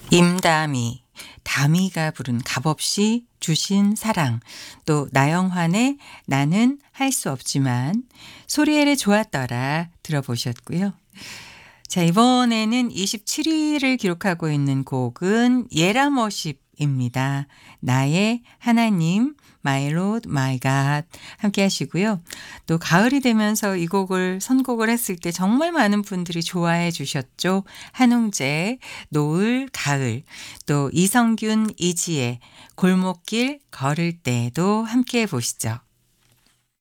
임다미, 다미가 부른 값없이 주신 사랑, 또 나영환의 나는 할 수 없지만, 소리엘의 좋았더라 들어보셨고요. 자, 이번에는 27위를 기록하고 있는 곡은 예라머십입니다. 나의 하나님, My Lord, My God 함께 하시고요. 또 가을이 되면서 이 곡을 선곡을 했을 때 정말 많은 분들이 좋아해 주셨죠. 한웅재, 노을, 가을, 또 이성균, 이지혜, 골목길 걸을 때도 함께 해 보시죠.